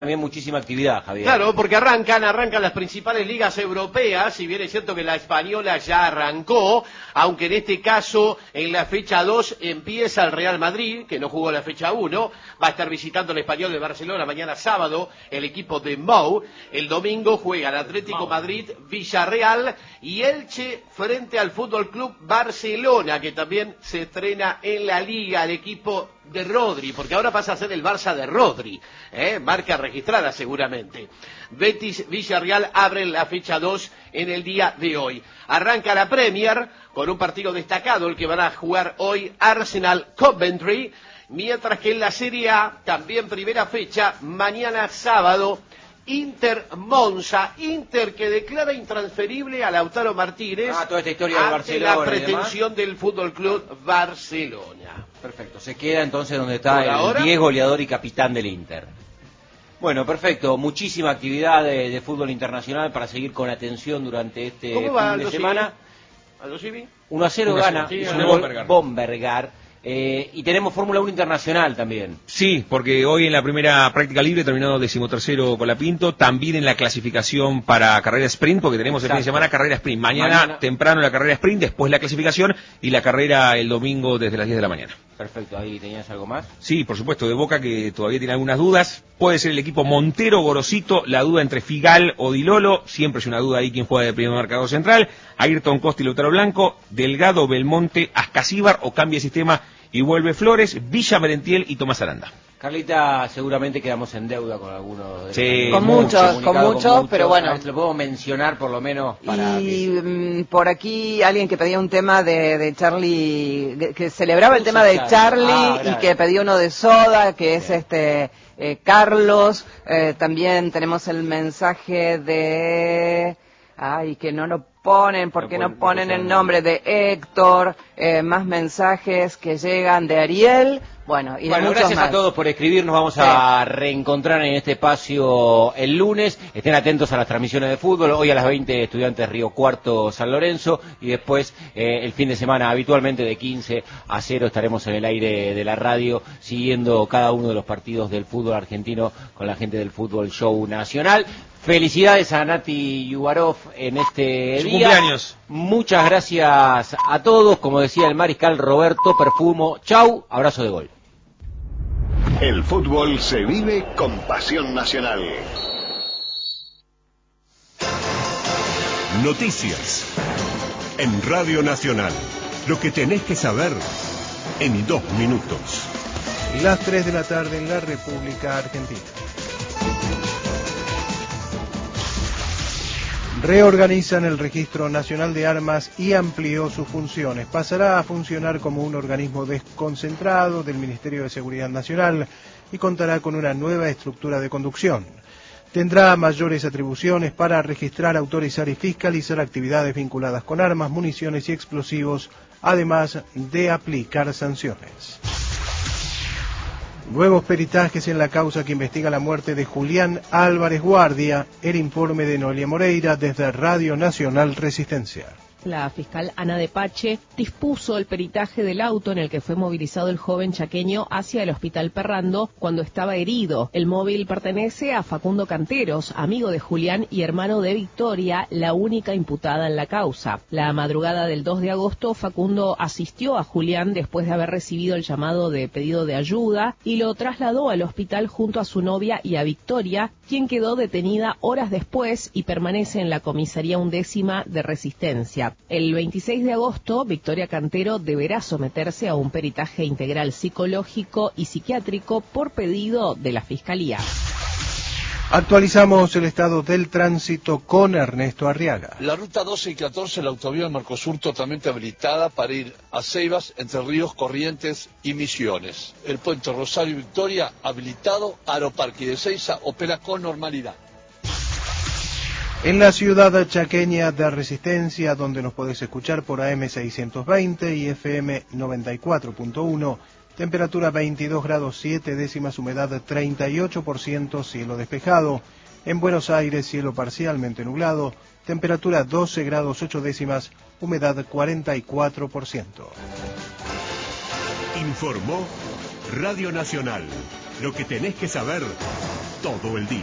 También muchísima actividad, Javier. Claro, porque arrancan las principales ligas europeas, si bien es cierto que la española ya arrancó, aunque en este caso, en la fecha 2, empieza el Real Madrid, que no jugó la fecha 1, va a estar visitando el Español de Barcelona mañana sábado, el equipo de Mou, el domingo juega el Atlético Madrid, Villarreal y Elche frente al Fútbol Club Barcelona, que también se estrena en la liga, el equipo de Rodri, porque ahora pasa a ser el Barça de Rodri, marca registrada seguramente. Betis Villarreal abren la fecha 2 en el día de hoy. Arranca la Premier con un partido destacado, el que van a jugar hoy Arsenal Coventry, mientras que en la Serie A, también primera fecha, mañana sábado, Inter Monza, Inter que declara intransferible a Lautaro Martínez toda esta historia de Barcelona, la pretensión del Fútbol Club Barcelona. Perfecto, se queda entonces donde está el 10 goleador y capitán del Inter. Bueno, perfecto, muchísima actividad de fútbol internacional para seguir con atención durante este fin de semana. 1-0 gana, sí, es un gol Bombergar. Y tenemos Fórmula 1 internacional también. Sí, porque hoy en la primera práctica libre terminado 13º Colapinto, también en la clasificación para carrera sprint, porque tenemos el fin de semana carrera sprint. Mañana temprano la carrera sprint, después la clasificación y la carrera el domingo desde las 10 de la mañana. Perfecto, ¿ahí tenías algo más? Sí, por supuesto, de Boca que todavía tiene algunas dudas. Puede ser el equipo Montero, Gorosito, la duda entre Figal o Di Lolo, siempre es una duda ahí quién juega de primer marcador central. Ayrton Costa y Lautaro Blanco, Delgado, Belmonte, Ascasíbar o cambia de sistema y vuelve Flores, Villa Merentiel y Tomás Aranda. Carlita, seguramente quedamos en deuda con algunos de los sí, con muchos, pero bueno. Lo puedo mencionar por lo menos para por aquí alguien que pedía un tema de Charlie, que celebraba el tema de Charlie y que pedía uno de Soda, que es Carlos. También tenemos el mensaje de... Ay, que no lo ponen, ¿por qué no ponen el nombre de Héctor? Más mensajes que llegan de Ariel. Bueno, y bueno, gracias más. A todos por escribirnos. Vamos a reencontrar en este espacio el lunes. Estén atentos a las transmisiones de fútbol. Hoy a las 20 Estudiantes Río Cuarto San Lorenzo. Y después el fin de semana habitualmente de 15-0 estaremos en el aire de la radio siguiendo cada uno de los partidos del fútbol argentino con la gente del Fútbol Show Nacional. Felicidades a Nati Yubarov en este día. Cumpleaños. Muchas gracias a todos. Como decía el mariscal Roberto Perfumo. Chau, abrazo de gol. El fútbol se vive con pasión nacional. Noticias en Radio Nacional. Lo que tenés que saber en 2 minutos. Las 3 de la tarde en la República Argentina. Reorganizan el Registro Nacional de Armas y amplió sus funciones. Pasará a funcionar como un organismo desconcentrado del Ministerio de Seguridad Nacional y contará con una nueva estructura de conducción. Tendrá mayores atribuciones para registrar, autorizar y fiscalizar actividades vinculadas con armas, municiones y explosivos, además de aplicar sanciones. Nuevos peritajes en la causa que investiga la muerte de Julián Álvarez Guardia. El informe de Noelia Moreira desde Radio Nacional Resistencia. La fiscal Ana de Pache dispuso el peritaje del auto en el que fue movilizado el joven chaqueño hacia el hospital Perrando cuando estaba herido. El móvil pertenece a Facundo Canteros, amigo de Julián y hermano de Victoria, la única imputada en la causa. La madrugada del 2 de agosto, Facundo asistió a Julián después de haber recibido el llamado de pedido de ayuda y lo trasladó al hospital junto a su novia y a Victoria, quien quedó detenida horas después y permanece en la comisaría 11ª de Resistencia. El 26 de agosto, Victoria Cantero deberá someterse a un peritaje integral psicológico y psiquiátrico por pedido de la Fiscalía. Actualizamos el estado del tránsito con Ernesto Arriaga. La ruta 12 y 14, la autovía del Mercosur totalmente habilitada para ir a Ceibas, Entre Ríos, Corrientes y Misiones. El puente Rosario y Victoria habilitado, Aeroparque de Ezeiza opera con normalidad. En la ciudad chaqueña de Resistencia, donde nos podés escuchar por AM 620 y FM 94.1, temperatura 22 grados 7 décimas, humedad 38%, cielo despejado. En Buenos Aires, cielo parcialmente nublado, temperatura 12 grados 8 décimas, humedad 44%. Informó Radio Nacional. Lo que tenés que saber todo el día.